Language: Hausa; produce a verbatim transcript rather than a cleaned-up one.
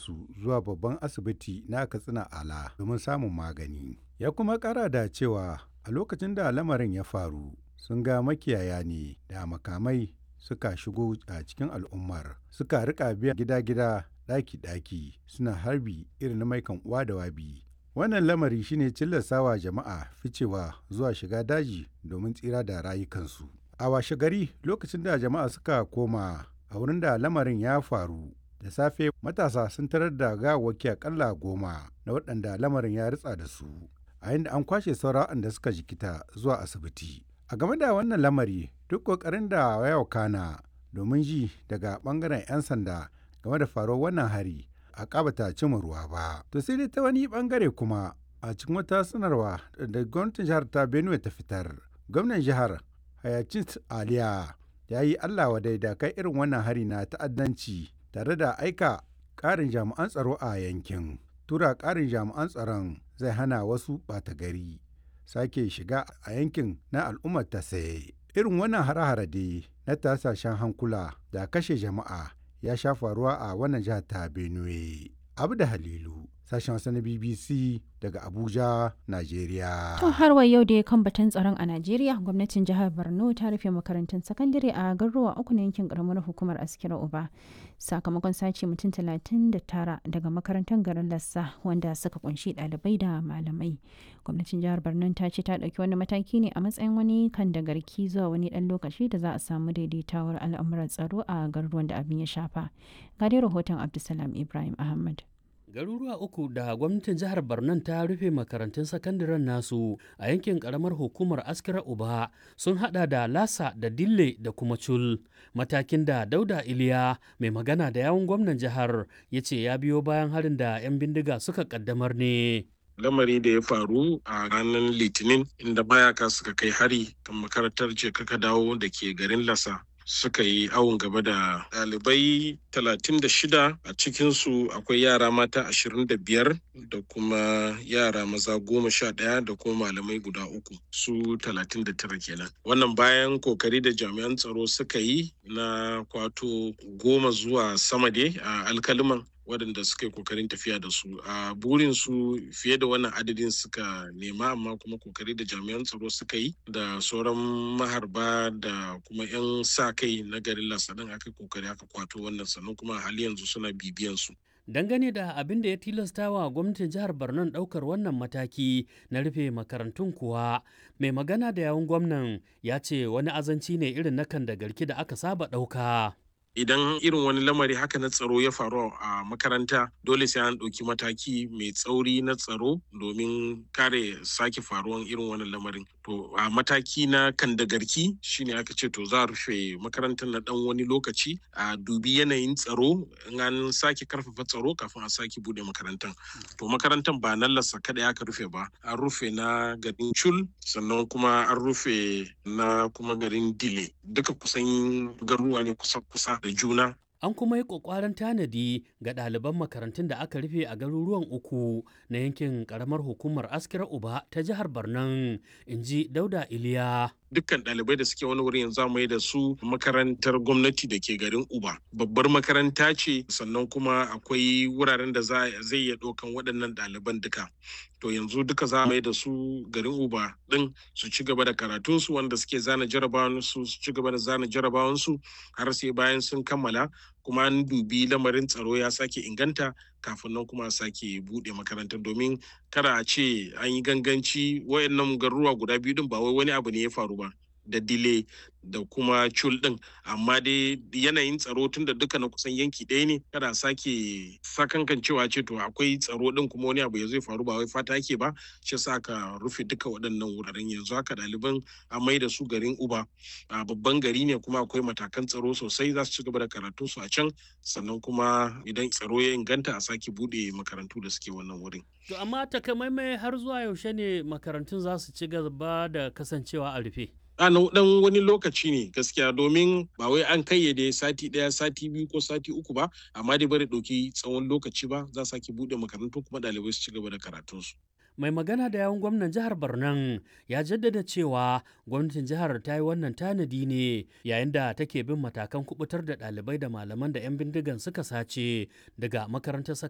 su zuwa babban asibiti na Katsina Ala domin samun magani. Ya kuma ƙara da cewa a lokacin da lamarin ya faru sun ga makiyaya ne da makamai suka shigo a cikin al'ummar suka rika biya gida-gida ɗaki-ɗaki suna harbi irin na maikan uwa da wabi. Wannan lamari shine cillasawa jama'a ficewa zuwa shiga daji domin tsira da rayukansu. A washe gari lokacin da jama'a suka koma a wurin da lamarin ya faru da safe matasa sun tarar da gawawwaki akalla goma na waɗanda lamarin ya ritsa da su a inda an kwashe sauran da suka jikita zuwa asibiti. A game da wannan lamari duk ƙoƙarin da ya wakana domin ji daga ɓangaren 'yan sanda game da faruwar wannan hari a ƙabata cimma ruwa ba. To sai dai ta wani ɓangare kuma a cikin wata sanarwa da gwamnatin jihar ta Benue ta fitar, gwamnan jihar Hayacint Aliya ya yi Allah wadai da kai irin wannan hari na ta'addanci tare da aika ƙarin jami'an tsaro a yankin. Tura ƙarin jami'an tsaron zai hana wasu ɓata gari sake shiga a yankin na al'ummar ta saye. Irin wannan hare-hare dai na tasashen hankula da kashe jama'a ya sha faruwa a wannan jihar ta Benue. Abda Halilu, sashen Hausa na B B C daga Abuja, Najeriya. To har wa yau da ya kan batun tsaron a Najeriya, gwamnatin jihar Borno ta rufe makarantun sakandare a garuruwa uku na yankin karamar hukumar Askira Uba. Sakamakon sace mutum talatin da tara daga makarantar garin Lassa wanda suka kunshi ɗalibai da malamai. Gwamnatin jihar Borno ta ce ta ɗauki wani mataki ne a matsayin wani kan da garki zuwa wani ɗan lokaci da za a samu daidaitawar al'amuran tsaro a garuruwan da abin ya shafa. Ga dai rahoton Abdulsalam Ibrahim Ahmad. Garuruwa uku da gwamnatin jihar Barnan ta rufe makarantun sakandaren nasu a yankin karamar hukumar Askira Uba sun hada da Lasa da Dille da kuma Cul. Matakin da Dauda Iliya mai magana da yawun gwamnan jihar ya ce ya biyo bayan harin da 'yan bindiga suka kaddamar ne. Lamari da ya faru a ranar Litinin inda mayaka suka kai hari kan makarantar ce kaka dawo da ke garin Lasa. Suka yi awon gaba da ɗalibai talatin da shida, a cikinsu akwai yara mata ashirin da biyar da kuma yara maza goma sha ɗaya da kuma malamai guda uku, su talatin da tara kenan. Wannan bayan kokari da jami'an tsaro suka yi na kwato goma zuwa sama dai a alkaliman waɗanda suka yi kokarin tafiya da su. A burin su fiye da wannan adadin suka nema, amma kuma kokari da jami'an tsaro suka yi da sauran maharba da kuma 'yan sa kai na garin Lasanin aka kokari aka kwato wannan, sannan kuma hali yanzu suna bibiyan su. Dangane da abin da ya tilasta wa gwamnatin jihar Borno ɗaukar wannan mataki na rufe makarantun kuwa, mai magana da yawun gwamnan ya ce wani azanci ne irin na kan da garki da aka saba ɗauka. Idan irin wani lamari haka na tsaro ya faru a makaranta, dole sai an ɗauki mataki mai tsauri na tsaro domin kare sake faruwan irin wannan lamarin. To a mataki na kandagarki shine aka ce to za a rufe makarantar na ɗan wani lokaci a dubi yanayin tsaro, in an sake karfafa tsaro kafin a sake bude makarantar. To makarantar ba nan Lassa kaɗai aka rufe ba, an rufe na garin Cul, sannan kuma an rufe na kuma garin Dile. Duka kusan garuruwa ne kusa-kusa da juna. An kuma yi ƙwaƙwaran tanadi ga ɗaliban makarantun da aka rufe a garuruwan uku na yankin ƙaramar hukumar Askira Uba ta jihar Barnan, in ji Dauda Iliya. Dukkan ɗalibai da suke wani wurin yanzu mai da su makarantar gwamnati da ke garin Uba. Babbar makaranta ce, sannan kuma akwai wuraren da zai iya ɗaukan waɗannan ɗaliban duka. To yanzu duka za mai da su garin Uba ɗin su ci gaba da karatunsu, wanda suke zana jarabawansu su ci gaba da zana jarabawansu har sai bayan sun kammala, kuma an dubi lamarin tsaro ya sake inganta kafin nan kuma sake buɗe makarantar, domin kada a ce an yi ganganci. Wayannan garuruwa guda biyu din ba wai wani abu ne ya faru ba, da Dile da kuma Cul din, amma dai yanayin tsaro tun da duka na kusan yanki ɗaya ne, kada a sake sakankan cewa ce to akwai tsaro din kuma wani abu ya zai faru, ba wai fata ake ba, shi sa aka rufe duka waɗannan wuraren. Yanzu haka ɗaliban a mai da su garin Uba, a babban gari ne kuma akwai matakan tsaro sosai, za su ci gaba da karatu su a can, sannan kuma idan tsaro ya inganta a sake buɗe makarantu da suke wannan wurin. To amma takamaimai har zuwa yaushe ne makarantun za su ci gaba da kasancewa a rufe? a dan wani lokaci ne gaskiya, domin ba wai an kayyade sati daya sati biyu ko sati uku ba, amma dai bari ɗauki tsawon lokaci ba, za sake buɗe makarantu kuma ɗalibai su ci gaba da karatunsu. Mai magana da yawun gwamnan jihar Barnan ya jaddada cewa gwamnatin jihar ta yi wannan tanadi ne yayin da take bin matakan kubutar da ɗalibai da malaman da 'yan bindigan suka sace daga makarantar